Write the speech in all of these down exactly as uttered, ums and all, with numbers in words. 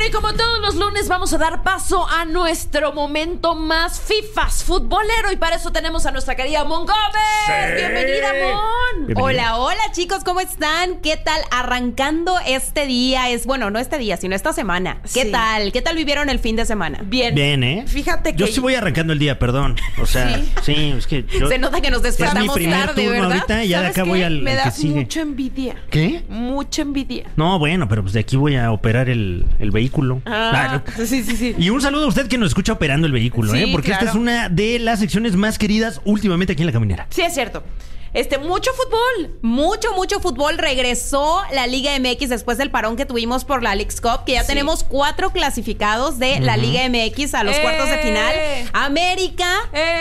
y como todos los lunes vamos a dar paso a nuestro momento más fifas futbolero y para eso tenemos a nuestra querida Mon Gómez. Sí. Bienvenida, Mon. Bienvenida. Hola, hola chicos, ¿cómo están? ¿Qué tal? Arrancando este día, es bueno, no este día, sino esta semana. ¿Qué sí. tal? ¿Qué tal vivieron el fin de semana? Bien. Bien, ¿eh? Fíjate que... Yo sí voy arrancando el día, perdón. O sea, sí, sí es que yo... Se nota que nos despertamos es mi primer tarde, turno ¿verdad? ahorita y ya de acá voy al, Me al da que sigue. mucha envidia. ¿Qué? Mucha envidia. No, bueno, pero pues de aquí voy a operar el, el vehículo. Ah, ah, sí, sí, sí. Y un saludo a usted que nos escucha operando el vehículo, Sí, ¿eh? Porque claro. esta es una de las secciones más queridas últimamente aquí en La Caminera. Sí, es cierto. Este, mucho fútbol. Mucho, mucho fútbol. Regresó la Liga M X después del parón que tuvimos por la Leagues Cup, que ya sí. tenemos cuatro clasificados de uh-huh. la Liga M X a los eh. cuartos de final. América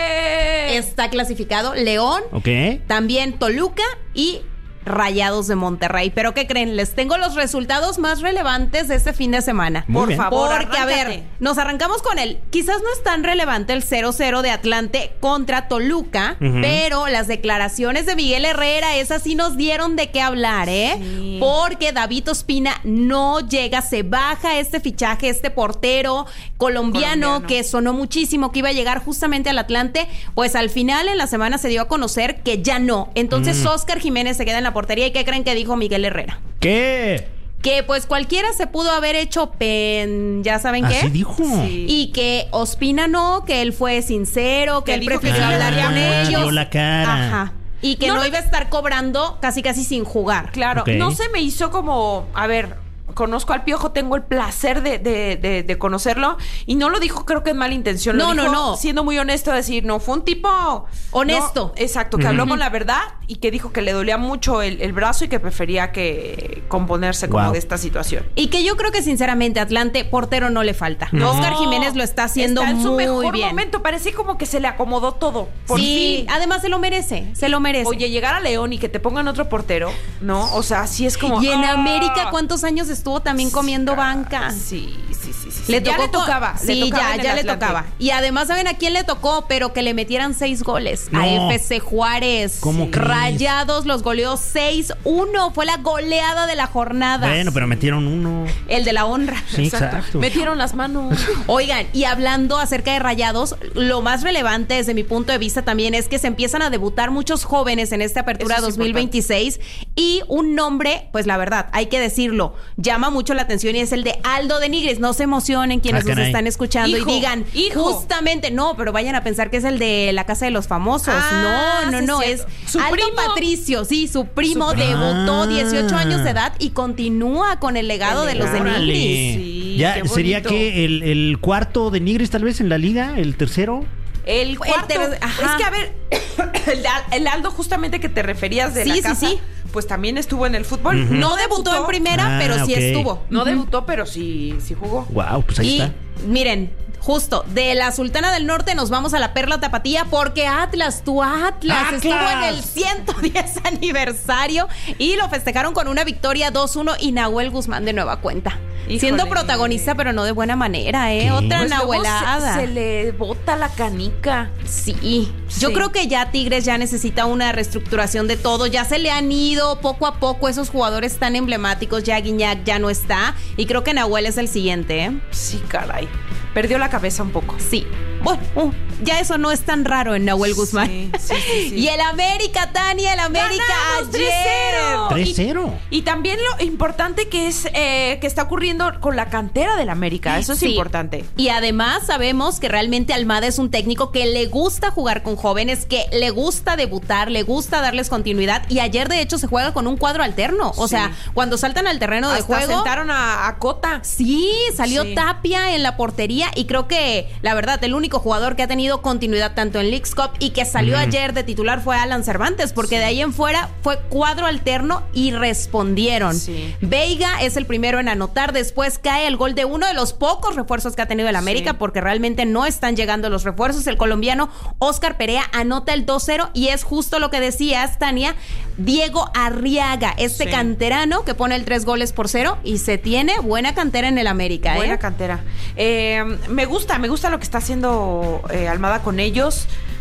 eh. está clasificado, León, okay. también Toluca y Rayados de Monterrey. ¿Pero qué creen? Les tengo los resultados más relevantes de este fin de semana. Muy Por bien. favor, porque arráncate. a ver, nos arrancamos con el, quizás no es tan relevante el cero cero de Atlante contra Toluca, uh-huh. pero las declaraciones de Miguel Herrera, esas sí nos dieron de qué hablar, ¿eh? Sí. Porque David Ospina no llega, se baja este fichaje, este portero colombiano, colombiano que sonó muchísimo que iba a llegar justamente al Atlante, pues al final en la semana se dio a conocer que ya no. Entonces mm. Óscar Jiménez se queda en la portería. ¿Y qué creen que dijo Miguel Herrera? ¿Qué? Que pues cualquiera se pudo haber hecho pen... ¿Ya saben qué? Así dijo. Sí. Y que Ospina no, que él fue sincero, que, que él prefirió que hablar con ah, ellos. dio la cara. Ajá. Y que no, no iba a estar cobrando casi casi sin jugar. Claro, okay. no se me hizo como... A ver... Conozco al Piojo, tengo el placer de, de, de, de conocerlo y no lo dijo creo que en mala intención. No, lo dijo, no, no. Siendo muy honesto, decir, no, fue un tipo... Honesto. No, exacto, que uh-huh. habló con la verdad y que dijo que le dolía mucho el, el brazo y que prefería que componerse como wow. de esta situación. Y que yo creo que sinceramente Atlante, portero no le falta. No. Óscar Jiménez lo está haciendo está en su muy mejor bien. momento, parece como que se le acomodó todo. Por sí, fin. además se lo merece, se lo merece. Oye, llegar a León y que te pongan otro portero, ¿no? O sea, sí es como... Y en ¡ah! América, ¿cuántos años estuvo también comiendo banca? Sí, sí, sí, sí. Le ya tocó, le tocaba. Sí, le tocaba ya, ya le tocaba. Y además, ¿saben a quién le tocó? Pero que le metieran seis goles. No. A F C Juárez. ¿Cómo crees? Rayados los goleó seis uno. Fue la goleada de la jornada. Bueno, pero metieron uno. El de la honra. Sí, exacto. exacto. Metieron las manos. Oigan, y hablando acerca de Rayados, lo más relevante desde mi punto de vista también es que se empiezan a debutar muchos jóvenes en esta apertura dos mil veintiséis. Y un nombre, pues la verdad, hay que decirlo, llama mucho la atención y es el de Aldo de Nigris. No se emocionen quienes ah, nos están escuchando hijo, y digan, hijo. justamente, no, pero vayan a pensar que es el de la Casa de los Famosos. Ah, no, no, sí, no, es es su Aldo primo. Patricio, sí, su primo, Su primo. debutó Ah. dieciocho años de edad y continúa con el legado El de los de legado. Nigris. Sí, ya qué sería bonito. que el, el cuarto de Nigris tal vez en la liga, el tercero. El cuarto. El ter- ajá. Es que, a ver, el, el Aldo justamente que te referías de Sí, la sí, casa, sí. pues también estuvo en el fútbol. Uh-huh. No debutó en primera, Ah, pero sí ok. estuvo. No Ujú. debutó, pero sí, sí jugó. Wow, pues ahí Y está. miren, justo de la Sultana del Norte nos vamos a la Perla Tapatía porque Atlas, tu Atlas, ¡Atlas! estuvo en el ciento diez aniversario y lo festejaron con una victoria dos uno y Nahuel Guzmán de nueva cuenta. Híjole. Siendo protagonista, pero no de buena manera, ¿eh? ¿Qué? Otra Pues luego nahuelada. Se, se le bota la canica. Sí. Yo Sí. creo que ya Tigres ya necesita una reestructuración de todo. Ya se le han ido poco a poco esos jugadores tan emblemáticos. Ya Guiñac ya no está. Y creo que Nahuel es el siguiente, ¿eh? Sí, caray. Perdió la cabeza un poco. Sí. Bueno, uh, ya eso no es tan raro en Nahuel Guzmán. Sí, sí, sí, sí. Y el América, Tania, el América ¡Ganamos ayer. tres cero! tres cero. Y, y también lo importante que es eh, que está ocurriendo con la cantera del América. Eso es Sí. importante. Y además sabemos que realmente Almada es un técnico que le gusta jugar con jóvenes, que le gusta debutar, le gusta darles continuidad. Y ayer, de hecho, se juega con un cuadro alterno. O Sí. sea, cuando saltan al terreno de Hasta juego. sentaron a, a Cota. Sí, salió Sí. Tapia en la portería y creo que, la verdad, el único jugador que ha tenido continuidad tanto en Leagues Cup y que salió Mm. ayer de titular fue Alan Cervantes, porque Sí. de ahí en fuera fue cuadro alterno y respondieron. Sí. Veiga es el primero en anotar, después cae el gol de uno de los pocos refuerzos que ha tenido el América, Sí. porque realmente no están llegando los refuerzos. El colombiano Óscar Perea anota el dos cero y es justo lo que decías, Tania, Diego Arriaga, este Sí. canterano que pone el tres goles por cero y se tiene buena cantera en el América. Buena ¿eh? cantera. Eh, me gusta, me gusta lo que está haciendo eh, Almada con ellos. Eh,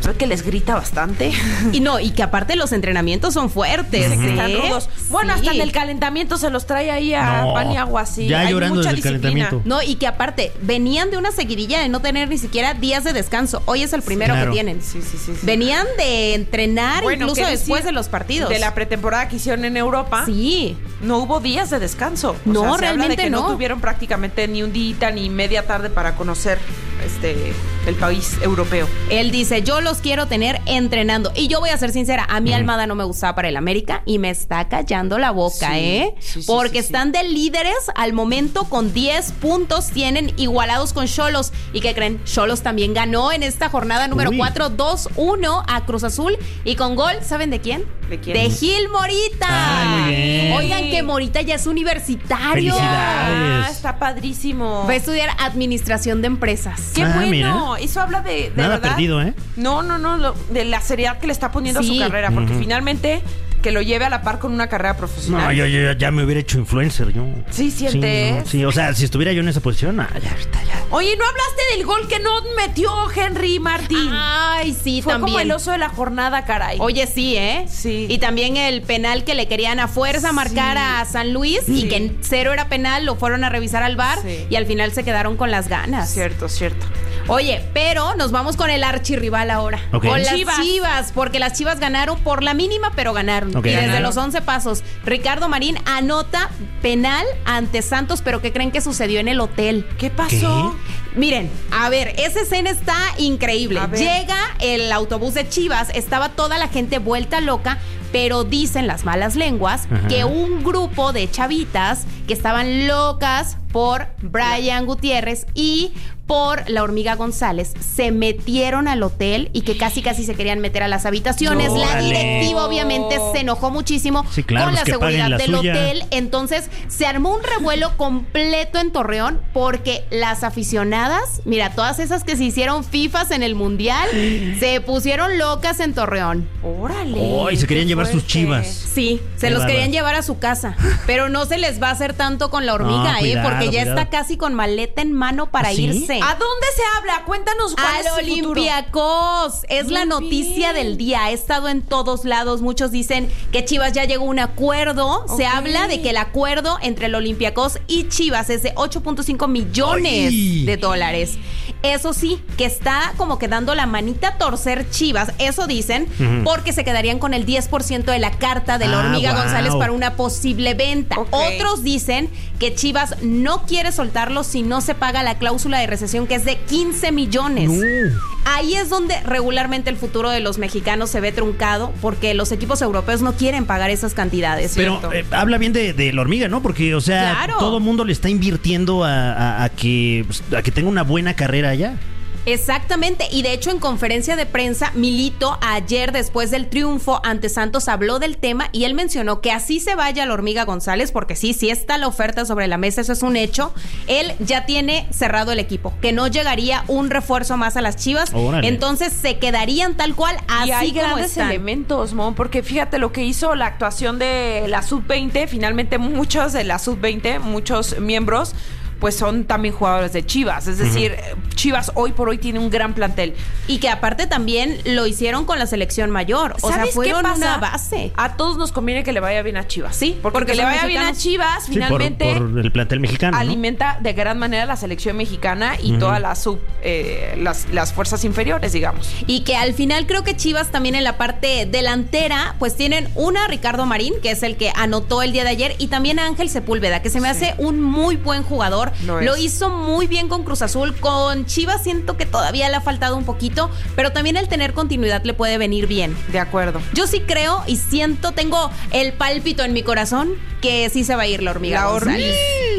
ve que les grita bastante. Y no, y que aparte los entrenamientos son fuertes. Dicen que ¿eh? están rudos. Bueno, Sí. hasta en el calentamiento se los trae ahí a No, pan y agua así. ya Hay llorando mucha desde el disciplina. calentamiento. No, y que aparte venían de una seguidilla de no tener ni siquiera días de descanso. Hoy es el primero claro. que tienen. Sí, sí, sí, sí. Venían de entrenar Bueno, incluso ¿qué después decir de los partidos. De la pretemporada que hicieron en Europa. Sí. No hubo días de descanso. O No, sea, se habla realmente de que no. no. tuvieron prácticamente ni un día ni media tarde para conocer este el país europeo. Él dice, yo los quiero tener entrenando. Y yo voy a ser sincera, a mí Almada no me gustaba para el América y me está callando la boca, Sí, ¿eh? sí, sí, Porque sí, sí. están de líderes al momento con diez puntos, tienen igualados con Xolos. ¿Y qué creen? Xolos también ganó en esta jornada número Uy. cuatro, dos uno a Cruz Azul. Y con gol, ¿saben de quién? ¿De quién? De Gil Morita. Ay, muy bien. Oigan, que Morita ya es universitario. Felicidades. Ah, está padrísimo. Va a estudiar administración de empresas. Qué Ah, bueno. mira. Eso habla de, de Nada verdad. perdido, ¿eh? No, no, no, lo- de la seriedad que le está poniendo Sí. a su carrera, porque Ujú. finalmente que lo lleve a la par con una carrera profesional. No, yo, yo ya me hubiera hecho influencer, yo. Sí, sientes. Sí, no, sí, o sea, si estuviera yo en esa posición, ah, ya está, ya. Oye, ¿no hablaste del gol que no metió Henry Martín? Ay, sí, Fue también. como el oso de la jornada, caray. Oye, sí, ¿eh? Sí. Y también el penal que le querían a fuerza marcar Sí. a San Luis Sí. y que en cero era penal, lo fueron a revisar al V A R Sí. y al final se quedaron con las ganas. Cierto, cierto. Oye, pero nos vamos con el archirrival ahora. Ok. Con las Chivas. Chivas. porque las Chivas ganaron por la mínima, pero ganaron. Ok. Y desde Ganaron. los once pasos, Ricardo Marín anota penal ante Santos, pero ¿qué creen que sucedió en el hotel? ¿Qué pasó? Miren, a ver, esa escena está increíble. A ver. Llega el autobús de Chivas, estaba toda la gente vuelta loca, pero dicen las malas lenguas Ajá. que un grupo de chavitas que estaban locas por Brian Gutiérrez y por la Hormiga González se metieron al hotel y que casi casi se querían meter a las habitaciones. La Órale. directiva obviamente se enojó muchísimo Sí, claro, con pues la que seguridad paguen la del suya. hotel. Entonces se armó un revuelo completo en Torreón porque las aficionadas, mira, todas esas que se hicieron fifas en el mundial, se pusieron locas en Torreón. Órale. Oh, y se querían qué llevar sus fuerte. chivas. Sí, se Qué los bárbaro. querían llevar a su casa, pero no se les va a hacer tanto con la hormiga, No, ¿eh? cuidado, Porque ya cuidado. está casi con maleta en mano para ¿Ah, sí? irse. ¿A dónde se habla? Cuéntanos cuál Al es su futuro. Olympiacos. Es Muy la noticia bien. del día. Ha estado en todos lados. Muchos dicen que Chivas ya llegó a un acuerdo. Ok. Se habla de que el acuerdo entre el Olympiacos y Chivas es de ocho punto cinco millones ¡Ay! de dólares. Eso sí, que está como que dando la manita a torcer Chivas. Eso dicen, Ujú. porque se quedarían con el diez por ciento de la carta de la Ah, Hormiga guau. González para una posible venta. Ok. Otros dicen que Chivas no quiere soltarlo si no se paga la cláusula de recesión, que es de quince millones. No. Ahí es donde regularmente el futuro de los mexicanos se ve truncado, porque los equipos europeos no quieren pagar esas cantidades. Pero ¿cierto? eh, habla bien de, de la hormiga, ¿no? Porque, o sea, Claro. todo el mundo le está invirtiendo a, a- a que, pues, a que tenga una buena carrera allá. Exactamente, y de hecho en conferencia de prensa, Milito ayer después del triunfo ante Santos habló del tema y él mencionó que así se vaya la Hormiga González, porque sí, sí está la oferta sobre la mesa, eso es un hecho. Él ya tiene cerrado el equipo, que no llegaría un refuerzo más a las Chivas, Órale. entonces se quedarían tal cual así Y hay como grandes están. elementos, Mon, porque fíjate lo que hizo la actuación de la sub veinte. Finalmente, muchos de la sub veinte, muchos miembros, pues son también jugadores de Chivas. Es decir, Chivas hoy por hoy tiene un gran plantel. Y que aparte también lo hicieron con la selección mayor, o sea, ¿Sabes qué fueron pasa? una base. A todos nos conviene que le vaya bien a Chivas. Sí, porque, porque que le son vaya bien a mexicanos. Chivas, Sí, finalmente por, por el plantel mexicano, ¿no? alimenta de gran manera la selección mexicana y Ujú. todas las sub, eh, las, las fuerzas inferiores, digamos. Y que al final creo que Chivas también en la parte delantera, pues tienen una Ricardo Marín, que es el que anotó el día de ayer, y también a Ángel Sepúlveda, que se me Sí. hace un muy buen jugador. Lo Lo es. hizo muy bien con Cruz Azul. Con Chivas siento que todavía le ha faltado un poquito, pero también el tener continuidad le puede venir bien. De acuerdo. Yo sí creo y siento, tengo el pálpito en mi corazón que sí se va a ir la Hormiga La González.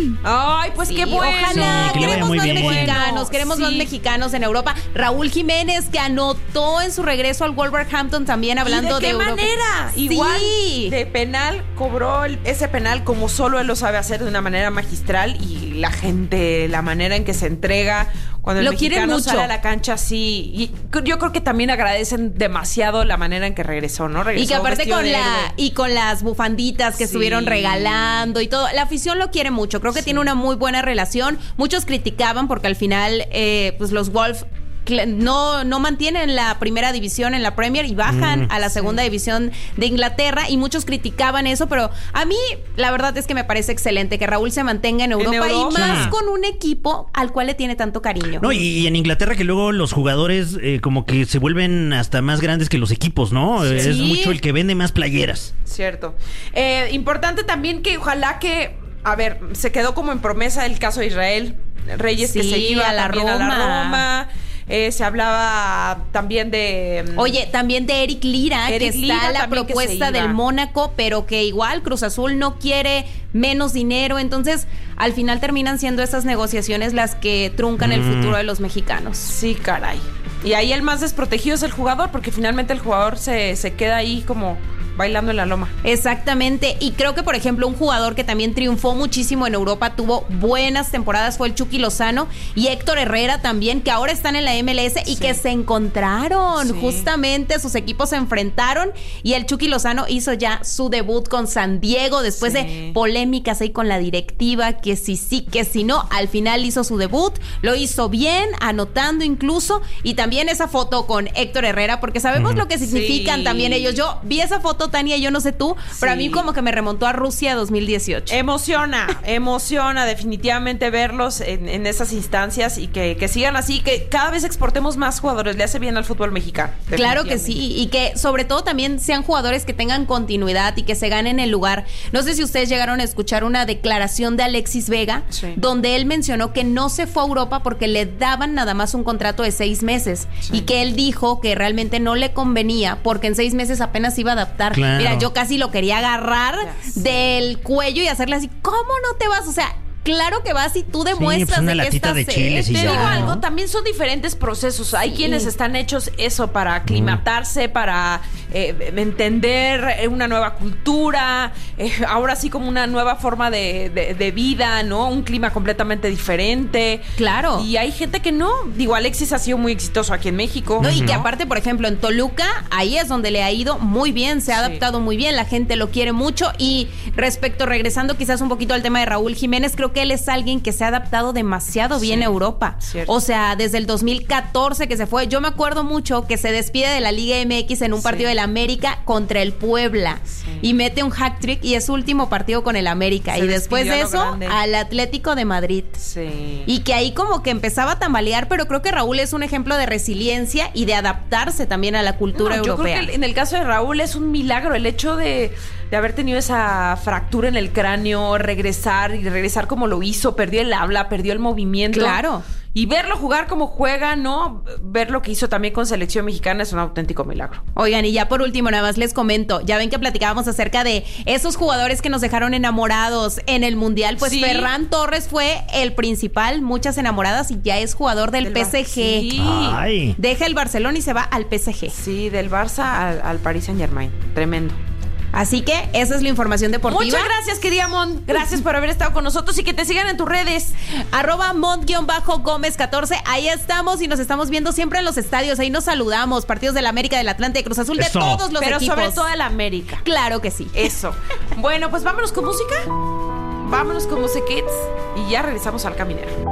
Ay, pues Sí, qué bueno. ojalá. Sí, que le vaya queremos muy más bien. mexicanos, queremos Sí. más mexicanos en Europa. Raúl Jiménez, que anotó en su regreso al Wolverhampton también hablando ¿Y de qué Europa. manera? Sí. Igual de penal, cobró el- ese penal como solo él lo sabe hacer, de una manera magistral, y la gente, la manera en que se entrega cuando el Lo quieren mexicano mucho. sale a la cancha así. Y yo creo que también agradecen demasiado la manera en que regresó, ¿no? Regresó Y que aparte vestido con de la héroe. y con las bufanditas que Sí. estuvieron regalando y todo, la afición lo quiere mucho. Creo que Sí. tiene una muy buena relación. Muchos criticaban porque al final, eh, pues los Wolves no, no mantienen la primera división en la Premier y bajan mm, a la segunda sí. división de Inglaterra, y muchos criticaban eso, pero a mí la verdad es que me parece excelente que Raúl se mantenga en Europa, ¿En Europa? y más sí. con un equipo al cual le tiene tanto cariño. No, y, y en Inglaterra que luego los jugadores eh, como que se vuelven hasta más grandes que los equipos, ¿no? Sí. Es mucho el que vende más playeras. Cierto. Eh, importante también que ojalá que, a ver, se quedó como en promesa el caso de Israel Reyes, sí, que se iba a la Roma. A la Roma. Eh, se hablaba también de... Oye, también de Eric Lira, Eric que Lira está la propuesta del Mónaco, pero que igual Cruz Azul no quiere menos dinero. Entonces, al final terminan siendo esas negociaciones las que truncan mm. el futuro de los mexicanos. Sí, caray. Y ahí el más desprotegido es el jugador, porque finalmente el jugador se, se queda ahí como bailando en la loma. Exactamente, y creo que por ejemplo un jugador que también triunfó muchísimo en Europa, tuvo buenas temporadas, fue el Chucky Lozano y Héctor Herrera también, que ahora están en la M L S y sí. que se encontraron, sí. justamente sus equipos se enfrentaron y el Chucky Lozano hizo ya su debut con San Diego después sí. de polémicas ahí con la directiva, que si sí, que si no, al final hizo su debut, lo hizo bien, anotando incluso, y también esa foto con Héctor Herrera, porque sabemos mm. lo que significan sí. también ellos. Yo vi esa foto, Tania, yo no sé tú, sí. pero a mí como que me remontó a Rusia dos mil dieciocho. Emociona, emociona definitivamente verlos en, en esas instancias y que, que sigan así, que cada vez exportemos más jugadores, le hace bien al fútbol mexicano. Claro que sí, y que sobre todo también sean jugadores que tengan continuidad y que se ganen el lugar. No sé si ustedes llegaron a escuchar una declaración de Alexis Vega, sí. donde él mencionó que no se fue a Europa porque le daban nada más un contrato de seis meses sí. y que él dijo que realmente no le convenía porque en seis meses apenas iba a adaptar. Claro. Mira, yo casi lo quería agarrar yes. del cuello y hacerle así, ¿cómo no te vas? O sea, claro que vas y tú demuestras sí, pues una de latita de chiles y Te ya. digo algo, también son diferentes procesos. Hay sí. quienes están hechos eso para aclimatarse, mm. para eh, entender una nueva cultura, eh, ahora sí como una nueva forma de, de, de vida, ¿no? Un clima completamente diferente. Claro. Y hay gente que no. Digo, Alexis ha sido muy exitoso aquí en México. No, y que aparte, por ejemplo, en Toluca, ahí es donde le ha ido muy bien, se ha sí. adaptado muy bien, la gente lo quiere mucho. Y respecto, regresando quizás un poquito al tema de Raúl Jiménez, creo que él es alguien que se ha adaptado demasiado bien sí, a Europa. Cierto. O sea, desde el dos mil catorce que se fue, yo me acuerdo mucho que se despide de la Liga M X en un sí. partido del América contra el Puebla sí. y mete un hack trick y es su último partido con el América. Se y después de eso, grande. al Atlético de Madrid. Sí. Y que ahí como que empezaba a tambalear, pero creo que Raúl es un ejemplo de resiliencia y de adaptarse también a la cultura no, europea. Yo creo que en el caso de Raúl es un milagro el hecho de, de haber tenido esa fractura en el cráneo, regresar y regresar como lo hizo, perdió el habla, perdió el movimiento. Claro. Y verlo jugar como juega, ¿no? Ver lo que hizo también con selección mexicana es un auténtico milagro. Oigan, y ya por último, nada más les comento, ya ven que platicábamos acerca de esos jugadores que nos dejaron enamorados en el Mundial, pues sí. Ferran Torres fue el principal, muchas enamoradas, y ya es jugador del, del P S G. Sí. Ay. Deja el Barcelona y se va al P S G. Sí, del Barça al, al Paris Saint-Germain. Tremendo. Así que esa es la información deportiva. Muchas gracias, querida Mont. Gracias por haber estado con nosotros y que te sigan en tus redes. Arroba Mont-Gómez catorce. Ahí estamos y nos estamos viendo siempre en los estadios. Ahí nos saludamos. Partidos del América, del Atlante, de Cruz Azul, Eso. de todos los Pero equipos. Pero sobre todo el América. Claro que sí. Eso. Bueno, pues vámonos con música. Vámonos con Music Kids y ya regresamos al Caminero.